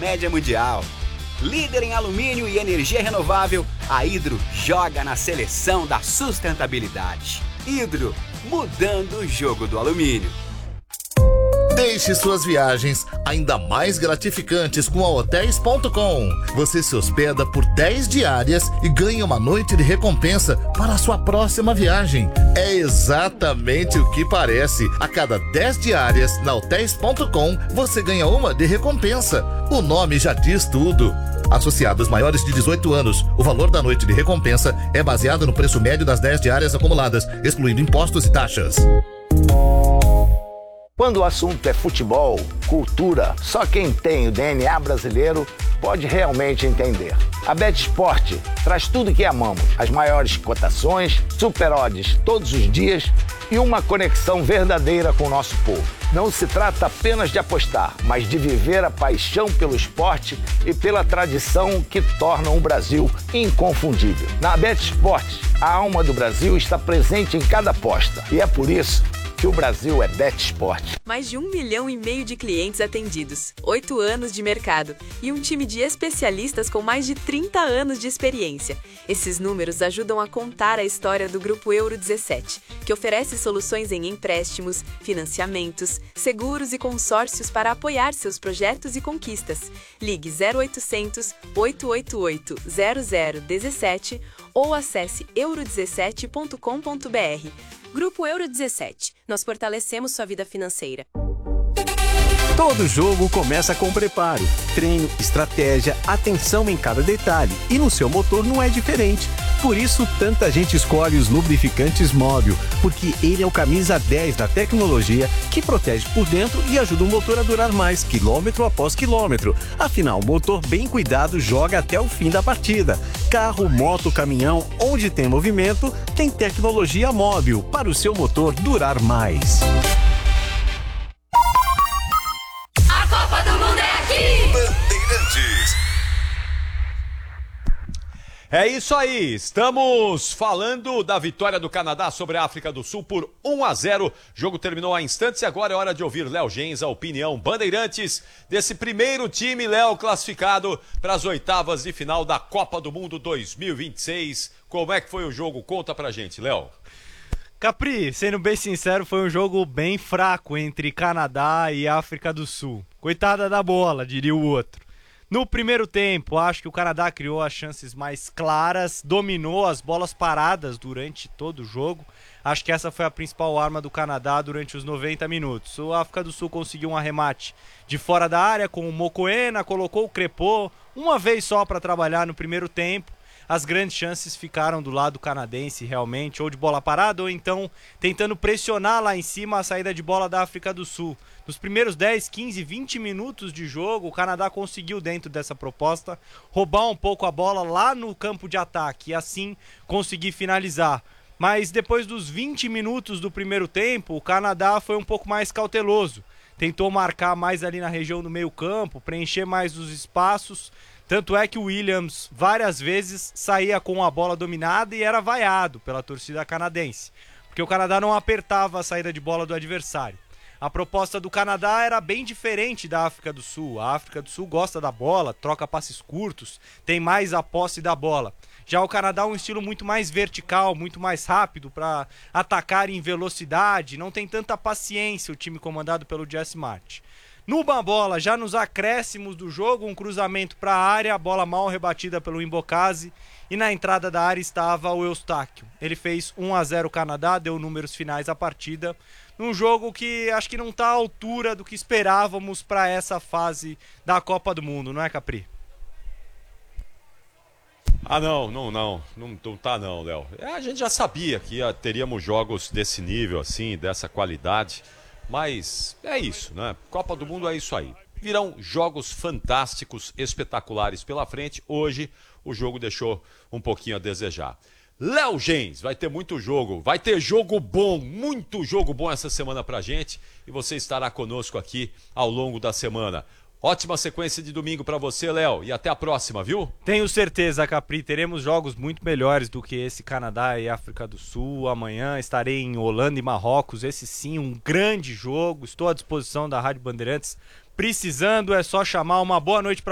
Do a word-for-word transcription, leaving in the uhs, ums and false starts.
média mundial. Líder em alumínio e energia renovável, a Hidro joga na seleção da sustentabilidade. Hidro, mudando o jogo do alumínio. Deixe suas viagens ainda mais gratificantes com a hotéis ponto com. Você se hospeda por dez diárias e ganha uma noite de recompensa para a sua próxima viagem. É exatamente o que parece. A cada dez diárias na hotéis ponto com, você ganha uma de recompensa. O nome já diz tudo. Associados maiores de dezoito anos, o valor da noite de recompensa é baseado no preço médio das dez diárias acumuladas, excluindo impostos e taxas. Quando o assunto é futebol, cultura, só quem tem o D N A brasileiro pode realmente entender. A BetSport traz tudo o que amamos, as maiores cotações, super odds todos os dias e uma conexão verdadeira com o nosso povo. Não se trata apenas de apostar, mas de viver a paixão pelo esporte e pela tradição que tornam o Brasil inconfundível. Na BetSport, a alma do Brasil está presente em cada aposta e é por isso que o Brasil é BetSport. Mais de um milhão e meio de clientes atendidos, oito anos de mercado e um time de especialistas com mais de trinta anos de experiência. Esses números ajudam a contar a história do Grupo Euro dezessete, que oferece soluções em empréstimos, financiamentos, seguros e consórcios para apoiar seus projetos e conquistas. Ligue zero oitocentos, oito oito oito, zero zero um sete ou acesse euro dezessete ponto com ponto br. Grupo Euro dezessete. Nós fortalecemos sua vida financeira. Todo jogo começa com preparo, treino, estratégia, atenção em cada detalhe. E no seu motor não é diferente. Por isso, tanta gente escolhe os lubrificantes Móbil, porque ele é o camisa dez da tecnologia que protege por dentro e ajuda o motor a durar mais, quilômetro após quilômetro. Afinal, o motor bem cuidado joga até o fim da partida. Carro, moto, caminhão, onde tem movimento, tem tecnologia Móbil para o seu motor durar mais. A Copa do Mundo é aqui! Bandeirantes. É isso aí, estamos falando da vitória do Canadá sobre a África do Sul por um a zero. O jogo terminou há instantes e agora é hora de ouvir Léo Gens, a opinião Bandeirantes desse primeiro time, Léo, classificado para as oitavas de final da Copa do Mundo dois mil e vinte e seis. Como é que foi o jogo? Conta pra gente, Léo. Capri, sendo bem sincero, foi um jogo bem fraco entre Canadá e África do Sul. Coitada da bola, diria o outro. No primeiro tempo, acho que o Canadá criou as chances mais claras, dominou as bolas paradas durante todo o jogo. Acho que essa foi a principal arma do Canadá durante os noventa minutos. O África do Sul conseguiu um arremate de fora da área com o Mokoena, colocou o Crepô uma vez só para trabalhar no primeiro tempo. As grandes chances ficaram do lado canadense realmente, ou de bola parada, ou então tentando pressionar lá em cima a saída de bola da África do Sul. Nos primeiros dez, quinze, vinte minutos de jogo, o Canadá conseguiu, dentro dessa proposta, roubar um pouco a bola lá no campo de ataque e assim conseguir finalizar. Mas depois dos vinte minutos do primeiro tempo, o Canadá foi um pouco mais cauteloso. Tentou marcar mais ali na região do meio campo, preencher mais os espaços. Tanto é que o Williams várias vezes saía com a bola dominada e era vaiado pela torcida canadense, porque o Canadá não apertava a saída de bola do adversário. A proposta do Canadá era bem diferente da África do Sul. A África do Sul gosta da bola, troca passes curtos, tem mais a posse da bola. Já o Canadá é um estilo muito mais vertical, muito mais rápido para atacar em velocidade, não tem tanta paciência o time comandado pelo Jesse Martin. Numa bola, já nos acréscimos do jogo, um cruzamento para a área, a bola mal rebatida pelo Imbocase e na entrada da área estava o Eustáquio. Ele fez um a zero Canadá, deu números finais à partida, num jogo que acho que não está à altura do que esperávamos para essa fase da Copa do Mundo, não é, Capri? Ah, não, não, não, não, não tá não, Léo. A gente já sabia que ia, teríamos jogos desse nível, assim, dessa qualidade. Mas é isso, né? Copa do Mundo é isso aí. Virão jogos fantásticos, espetaculares pela frente. Hoje o jogo deixou um pouquinho a desejar. Léo Gens, vai ter muito jogo, vai ter jogo bom, muito jogo bom essa semana pra gente. E você estará conosco aqui ao longo da semana. Ótima sequência de domingo pra você, Léo, e até a próxima, viu? Tenho certeza, Capri, teremos jogos muito melhores do que esse Canadá e África do Sul. Amanhã estarei em Holanda e Marrocos, esse sim, um grande jogo. Estou à disposição da Rádio Bandeirantes. Precisando, é só chamar. Uma boa noite pra